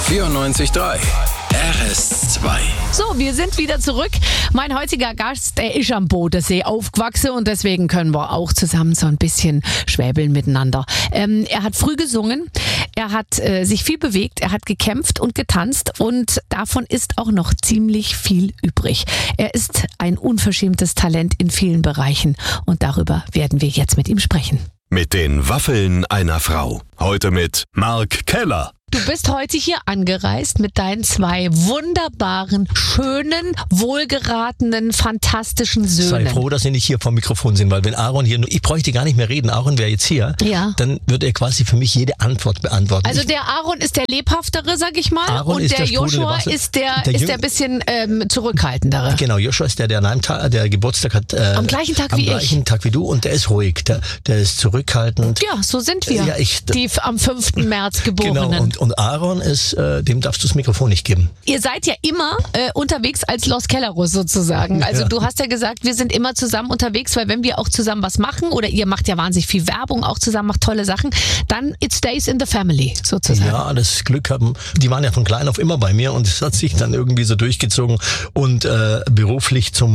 94.3 RS2. So, wir sind wieder zurück. Mein heutiger Gast, der ist am Bodensee aufgewachsen und deswegen können wir auch zusammen so ein bisschen schwäbeln miteinander. Er hat früh gesungen, er hat sich viel bewegt, er hat gekämpft und getanzt und davon ist auch noch ziemlich viel übrig. Er ist ein unverschämtes Talent in vielen Bereichen und darüber werden wir jetzt mit ihm sprechen. Mit den Waffeln einer Frau. Heute mit Mark Keller. Du bist heute hier angereist mit deinen zwei wunderbaren, schönen, wohlgeratenen, fantastischen Söhnen. Sei froh, dass sie nicht hier vom Mikrofon sind, weil wenn Aaron hier, ich bräuchte gar nicht mehr reden, Aaron wäre jetzt hier, dann würde er quasi für mich jede Antwort beantworten. Also der Aaron ist der lebhaftere, sag ich mal, Aaron und ist der der Joshua ist der bisschen zurückhaltendere. Genau, Joshua ist der an einem Tag, der Geburtstag hat. Am gleichen Tag wie ich. Am gleichen Tag wie du und der ist ruhig, der ist zurückhaltend. Ja, so sind wir, die am 5. März Geborenen. Genau, und Aaron ist, dem darfst du das Mikrofon nicht geben. Ihr seid ja immer unterwegs als Los Kellerus sozusagen. Also du hast ja gesagt, wir sind immer zusammen unterwegs, weil wenn wir auch zusammen was machen oder ihr macht ja wahnsinnig viel Werbung, auch zusammen macht tolle Sachen, dann it stays in the family sozusagen. Ja, das Glück haben, die waren ja von klein auf immer bei mir und es hat sich dann irgendwie so durchgezogen und beruflich zu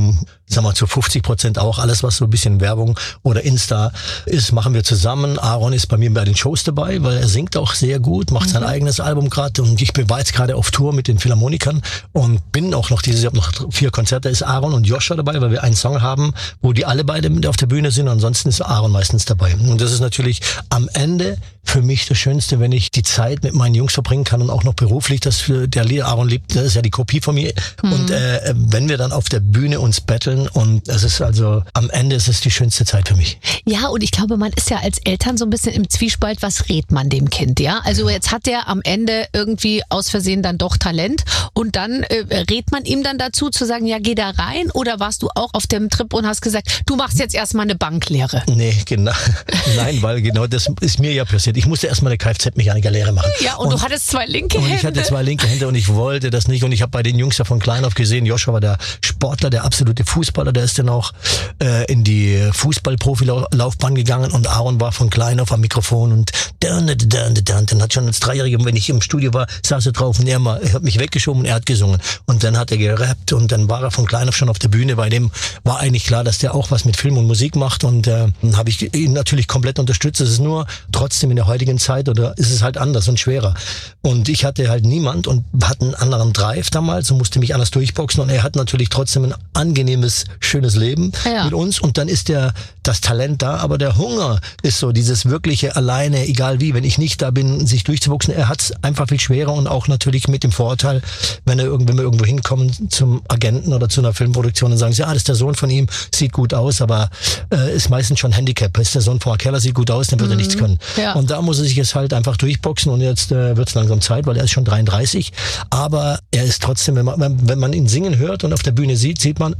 50% auch alles, was so ein bisschen Werbung oder Insta ist, machen wir zusammen. Aaron ist bei mir bei den Shows dabei, weil er singt auch sehr gut, macht sein eigenes Album gerade und ich bin jetzt gerade auf Tour mit den Philharmonikern und bin auch noch dieses Jahr noch 4 Konzerte, ist Aaron und Joshua dabei, weil wir einen Song haben, wo die alle beide mit auf der Bühne sind, ansonsten ist Aaron meistens dabei. Und das ist natürlich am Ende für mich das Schönste, wenn ich die Zeit mit meinen Jungs verbringen kann und auch noch beruflich, der Lied Aaron liebt, das ist ja die Kopie von mir. Und wenn wir dann auf der Bühne uns battlen und es ist also, am Ende ist es die schönste Zeit für mich. Ja, und ich glaube, man ist ja als Eltern so ein bisschen im Zwiespalt, was rät man dem Kind, ja? Also jetzt hat der am Ende irgendwie aus Versehen dann doch Talent und dann rät man ihm dann dazu zu sagen, ja, geh da rein, oder warst du auch auf dem Trip und hast gesagt, du machst jetzt erstmal eine Banklehre? Nee, genau. Nein, weil genau das ist mir ja passiert. Ich musste erstmal eine Kfz-Mechanikerlehre machen. Ja, und du hattest 2 linke Hände. Und ich hatte 2 linke Hände und ich wollte das nicht und ich habe bei den Jungs ja von klein auf gesehen, Joshua war der Sportler, der absolute Fußballer, der ist dann auch in die Fußballprofilaufbahn gegangen und Aaron war von klein auf am Mikrofon und dann hat schon als 3-Jähriger, wenn ich im Studio war, saß er drauf und er hat mich weggeschoben und er hat gesungen. Und dann hat er gerappt und dann war er von klein auf schon auf der Bühne. Bei dem war eigentlich klar, dass der auch was mit Film und Musik macht und dann habe ich ihn natürlich komplett unterstützt. Es ist nur trotzdem in der heutigen Zeit oder ist es halt anders und schwerer. Und ich hatte halt niemand und hatte einen anderen Drive damals und musste mich anders durchboxen und er hat natürlich trotzdem ein angenehmes, schönes Leben mit uns und dann ist das Talent da, aber der Hunger ist so dieses wirkliche alleine, egal wie, wenn ich nicht da bin, sich durchzuboxen, er hat es einfach viel schwerer und auch natürlich mit dem Vorurteil, wenn wir irgendwo hinkommen zum Agenten oder zu einer Filmproduktion und sagen sie, das ist der Sohn von ihm, sieht gut aus, aber ist meistens schon Handicap, ist der Sohn von Keller, sieht gut aus, dann wird er nichts können. Ja. Und da muss er sich jetzt halt einfach durchboxen und jetzt wird es langsam Zeit, weil er ist schon 33, aber er ist trotzdem, wenn man ihn singen hört und auf der Bühne sieht man,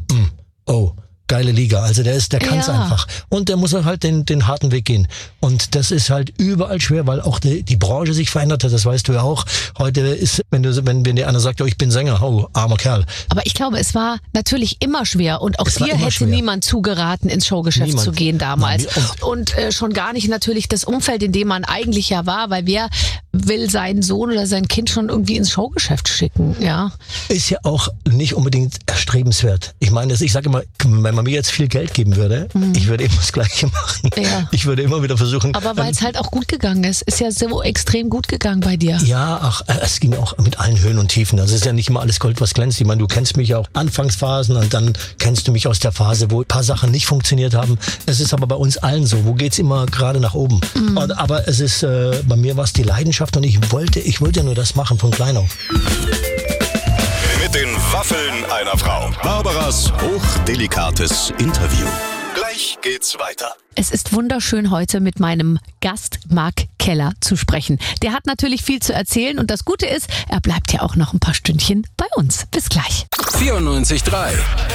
geile Liga. Also der kann es einfach. Und der muss halt den harten Weg gehen. Und das ist halt überall schwer, weil auch die Branche sich verändert hat. Das weißt du ja auch. Heute ist, wenn dir einer sagt, ich bin Sänger, armer Kerl. Aber ich glaube, es war natürlich immer schwer. Und auch dir hätte niemand zugeraten, ins Showgeschäft zu gehen damals. Und schon gar nicht natürlich das Umfeld, in dem man eigentlich ja war, weil wer will seinen Sohn oder sein Kind schon irgendwie ins Showgeschäft schicken, ja. Ist ja auch nicht unbedingt erstrebenswert. Ich meine, ich sage immer, wenn man mir jetzt viel Geld geben würde, ich würde immer das Gleiche machen. Ja. Ich würde immer wieder versuchen. Aber weil es halt auch gut gegangen ist. Ist ja so extrem gut gegangen bei dir. Ja, es ging auch mit allen Höhen und Tiefen. Das ist ja nicht immer alles Gold, was glänzt. Ich meine, du kennst mich ja auch Anfangsphasen und dann kennst du mich aus der Phase, wo ein paar Sachen nicht funktioniert haben. Es ist aber bei uns allen so. Wo geht's immer gerade nach oben? Aber es ist, bei mir war es die Leidenschaft und ich wollte nur das machen von klein auf. Mit den Waffeln einer Frau. Barbaras hochdelikates Interview. Gleich geht's weiter. Es ist wunderschön, heute mit meinem Gast Mark Keller zu sprechen. Der hat natürlich viel zu erzählen und das Gute ist, er bleibt ja auch noch ein paar Stündchen bei uns. Bis gleich. 94.3